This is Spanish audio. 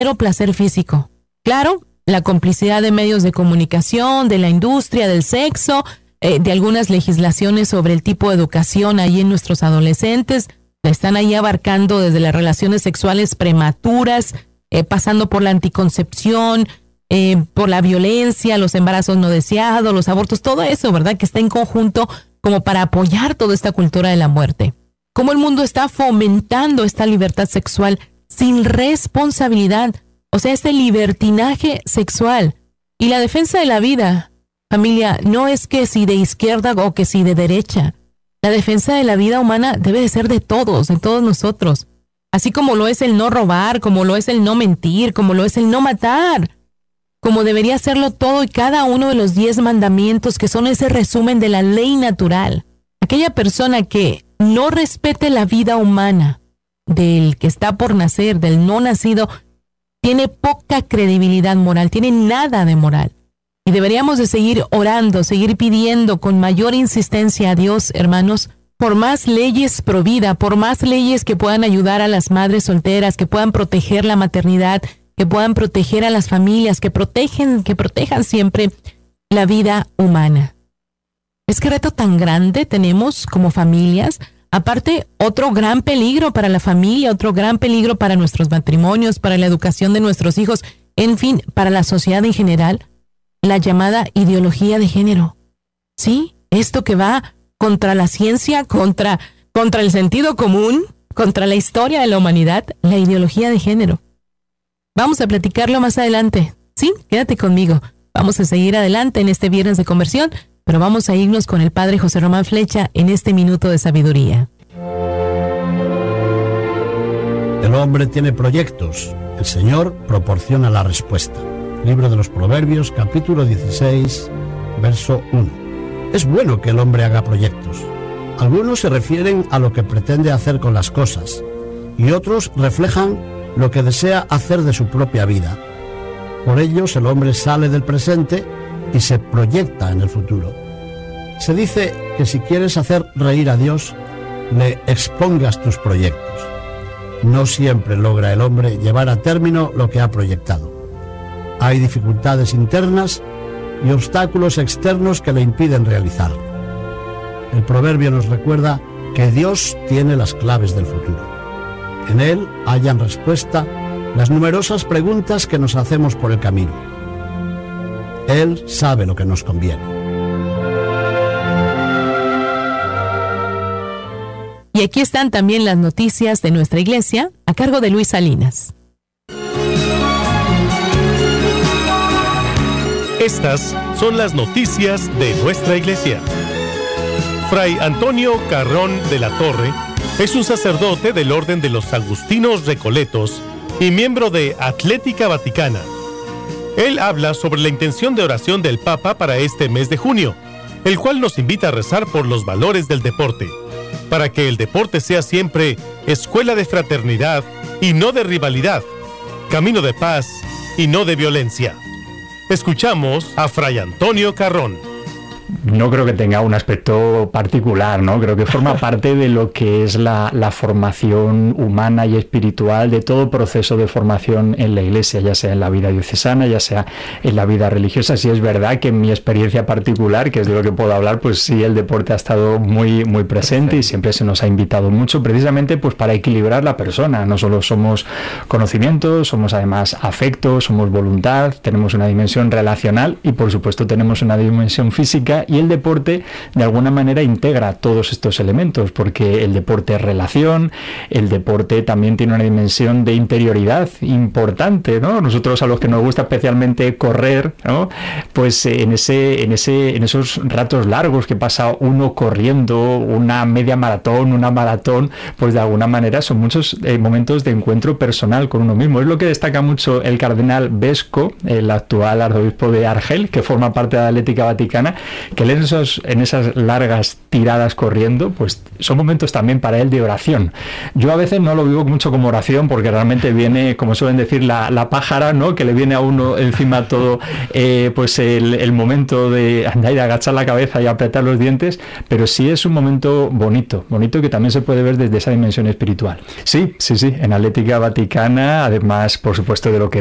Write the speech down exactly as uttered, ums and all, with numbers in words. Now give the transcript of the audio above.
mero placer físico. Claro, la complicidad de medios de comunicación, de la industria, del sexo, eh, de algunas legislaciones sobre el tipo de educación ahí en nuestros adolescentes, están ahí abarcando desde las relaciones sexuales prematuras, eh, pasando por la anticoncepción, eh, por la violencia, los embarazos no deseados, los abortos, todo eso, ¿verdad? Que está en conjunto como para apoyar toda esta cultura de la muerte. Cómo el mundo está fomentando esta libertad sexual sin responsabilidad, o sea, este libertinaje sexual. Y la defensa de la vida, familia, no es que si de izquierda o que si de derecha. La defensa de la vida humana debe de ser de todos, de todos nosotros. Así como lo es el no robar, como lo es el no mentir, como lo es el no matar. Como debería serlo todo y cada uno de los diez mandamientos que son ese resumen de la ley natural. Aquella persona que no respete la vida humana del que está por nacer, del no nacido, tiene poca credibilidad moral, tiene nada de moral. Y deberíamos de seguir orando, seguir pidiendo con mayor insistencia a Dios, hermanos, por más leyes pro vida, por más leyes que puedan ayudar a las madres solteras, que puedan proteger la maternidad, que puedan proteger a las familias, que protegen, que protejan siempre la vida humana. Es que reto tan grande tenemos como familias. Aparte, otro gran peligro para la familia, otro gran peligro para nuestros matrimonios, para la educación de nuestros hijos, en fin, para la sociedad en general, la llamada ideología de género. Sí, esto que va contra la ciencia, contra, contra el sentido común, contra la historia de la humanidad, la ideología de género. Vamos a platicarlo más adelante. Sí, quédate conmigo. Vamos a seguir adelante en este viernes de conversión, pero vamos a irnos con el Padre José Román Flecha en este minuto de sabiduría. El hombre tiene proyectos, el Señor proporciona la respuesta. Libro de los Proverbios, capítulo dieciséis, verso uno. Es bueno que el hombre haga proyectos. Algunos se refieren a lo que pretende hacer con las cosas, y otros reflejan lo que desea hacer de su propia vida. Por ellos el hombre sale del presente y se proyecta en el futuro. Se dice que si quieres hacer reír a Dios, le expongas tus proyectos. No siempre logra el hombre llevar a término lo que ha proyectado. Hay dificultades internas y obstáculos externos que le impiden realizarlo. El proverbio nos recuerda que Dios tiene las claves del futuro. En Él hallan respuesta las numerosas preguntas que nos hacemos por el camino. Él sabe lo que nos conviene. Y aquí están también las noticias de nuestra iglesia, a cargo de Luis Salinas. Estas son las noticias de nuestra iglesia. Fray Antonio Carrón de la Torre es un sacerdote del Orden de los Agustinos Recoletos y miembro de Atlética Vaticana. Él habla sobre la intención de oración del Papa para este mes de junio, el cual nos invita a rezar por los valores del deporte, para que el deporte sea siempre escuela de fraternidad y no de rivalidad, camino de paz y no de violencia. Escuchamos a Fray Antonio Carrón. No creo que tenga un aspecto particular, ¿no? Creo que forma parte de lo que es la, la formación humana y espiritual de todo proceso de formación en la Iglesia, ya sea en la vida diocesana, ya sea en la vida religiosa. Sí es verdad que en mi experiencia particular, que es de lo que puedo hablar, pues sí, el deporte ha estado muy, muy presente y siempre se nos ha invitado mucho, precisamente pues para equilibrar la persona. No solo somos conocimientos, somos además afecto, somos voluntad, tenemos una dimensión relacional y por supuesto tenemos una dimensión física. Y el deporte de alguna manera integra todos estos elementos, porque el deporte es relación, el deporte también tiene una dimensión de interioridad importante, ¿no? Nosotros a los que nos gusta especialmente correr, ¿no? Pues en ese, en ese, en esos ratos largos que pasa uno corriendo, una media maratón, una maratón, pues de alguna manera son muchos eh, momentos de encuentro personal con uno mismo. Es lo que destaca mucho el cardenal Vesco, el actual arzobispo de Argel, que forma parte de la Atlética Vaticana, que él en, esos, en esas largas tiradas corriendo, pues son momentos también para él de oración. Yo a veces no lo vivo mucho como oración, porque realmente viene, como suelen decir, la, la pájara, ¿no? Que le viene a uno encima todo, eh, pues el, el momento de andar y agachar la cabeza y apretar los dientes, pero sí es un momento bonito, bonito que también se puede ver desde esa dimensión espiritual. Sí, sí, sí, en Atlética Vaticana, además, por supuesto, de lo que